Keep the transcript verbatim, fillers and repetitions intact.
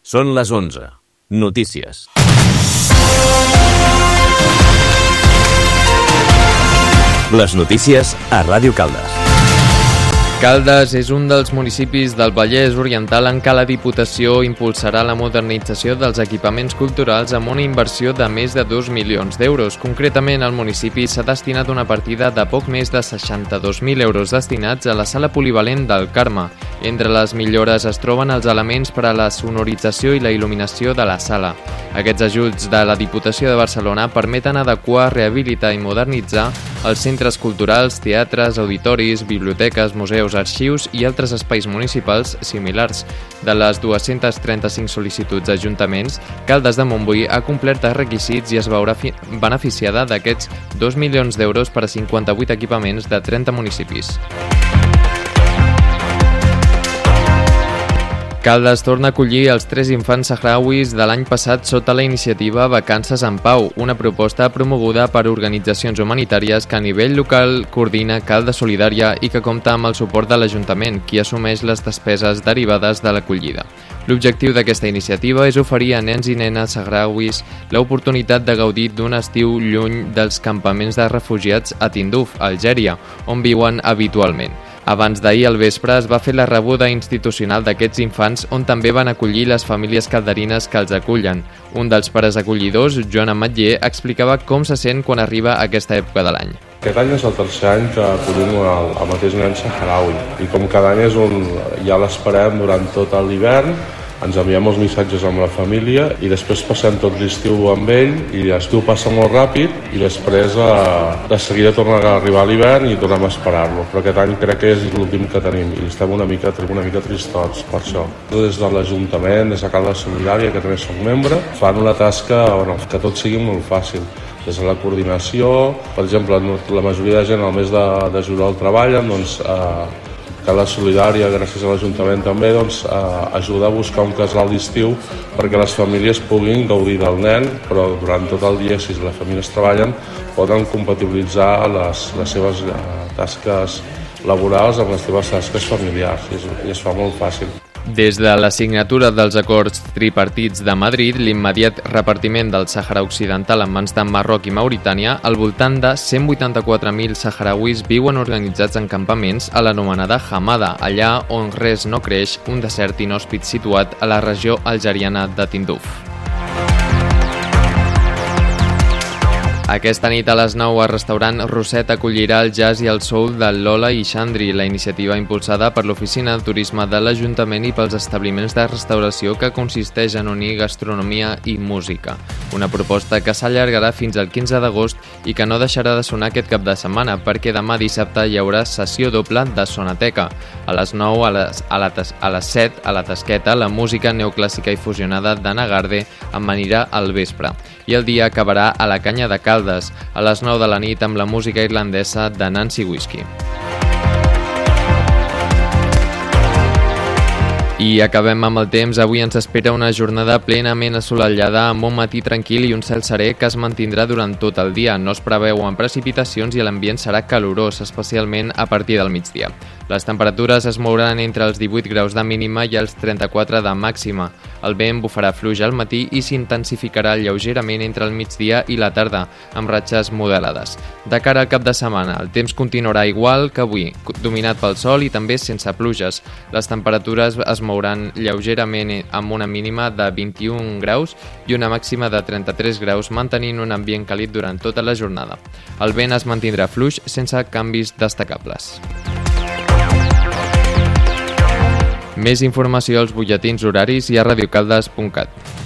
Són les onze. Notícies. Les notícies a Ràdio Caldes. Caldes és un dels municipis del Vallès Oriental en què la Diputació impulsarà la modernització dels equipaments culturals amb una inversió de més de dos milions d'euros. Concretament, al municipi s'ha destinat una partida de poc més de seixanta-dos mil euros destinats a la sala polivalent del Carme. Entre les millores es troben els elements per a la sonorització i la il·luminació de la sala. Aquests ajuts de la Diputació de Barcelona permeten adequar, rehabilitar i modernitzar els centres culturals, teatres, auditoris, biblioteques, museus, arxius i altres espais municipals similars. De les dues-centes trenta-cinc sol·licituds d'ajuntaments, Caldes de Montbui ha complert els requisits i es veurà beneficiada d'aquests dos milions d'euros per a cinquanta-vuit equipaments de trenta municipis. Caldes torna a acollir els tres infants sahrauis de l'any passat sota la iniciativa Vacances en Pau, una proposta promoguda per organitzacions humanitàries que a nivell local coordina Caldes Solidària i que compta amb el suport de l'Ajuntament, qui assumeix les despeses derivades de l'acollida. L'objectiu d'aquesta iniciativa és oferir a nens i nenes sahrauis l'oportunitat de gaudir d'un estiu lluny dels campaments de refugiats a Tinduf, Algèria, on viuen habitualment. Abans d'ahir al vespre es va fer la rebuda institucional d'aquests infants on també van acollir les famílies calderines que els acullen. Un dels pares acollidors, Joan Ametller, explicava com se sent quan arriba aquesta època de l'any. Aquest any és el tercer any que acollim el, el mateix nen saharaui i com cada any és un, ja l'esperem durant tot l'hivern, ens enviem els missatges amb la família i després passem tot l'estiu amb ell i l'estiu passa molt ràpid i després eh, de seguida torna a arribar l'hivern i tornem a esperar-lo. Però aquest any crec que és l'últim que tenim i estem una mica, una mica tristots per això. Des de l'Ajuntament, des de Caldes Solidària, que també soc membre, fan una tasca bueno, que tot sigui molt fàcil. Des de la coordinació, per exemple, la majoria de gent al mes de, de juliol treballen, doncs eh, Caldes Solidària, gràcies a l'Ajuntament també, doncs, eh, ajuda a buscar un casal d'estiu perquè les famílies puguin gaudir del nen, però durant tot el dia, si les famílies treballen, poden compatibilitzar les, les seves eh, tasques laborals amb les seves tasques familiars i es, i es fa molt fàcil. Des de la signatura dels acords tripartits de Madrid, l'immediat repartiment del Sàhara Occidental en mans de Marroc i Mauritània, al voltant de cent vuitanta-quatre mil sahrauis viuen organitzats en campaments a l'anomenada Hamada, allà on res no creix, un desert inhòspit situat a la regió algeriana de Tinduf. Aquesta nit a les nou el restaurant Roset acollirà el jazz i el soul de Lola i Xandri, la iniciativa impulsada per l'Oficina de Turisme de l'Ajuntament i pels establiments de restauració que consisteix en unir gastronomia i música. Una proposta que s'allargarà fins al quinze d'agost i que no deixarà de sonar aquest cap de setmana perquè demà dissabte hi haurà sessió doble de Sonateca. A les nou, a les, a la, a les set, a la Tasqueta, la música neoclàssica i fusionada d'Anna Garde amanirà al vespre. I el dia acabarà a la Canya de Caldes, a les nou de la nit amb la música irlandesa de Nancy Whiskey. I acabem amb el temps. Avui ens espera una jornada plenament assolellada amb un matí tranquil i un cel serè que es mantindrà durant tot el dia. No es preveuen precipitacions i l'ambient serà calorós, especialment a partir del migdia. Les temperatures es mouran entre els divuit graus de mínima i els trenta-quatre de màxima. El vent bufarà fluix al matí i s'intensificarà lleugerament entre el migdia i la tarda, amb ratxes moderades. De cara al cap de setmana, el temps continuarà igual que avui, dominat pel sol i també sense pluges. Les temperatures es mouran lleugerament amb una mínima de vint-i-un graus i una màxima de trenta-tres graus, mantenint un ambient càlid durant tota la jornada. El vent es mantindrà fluix sense canvis destacables. Més informació als butlletins horaris i a radiocaldes punt cat.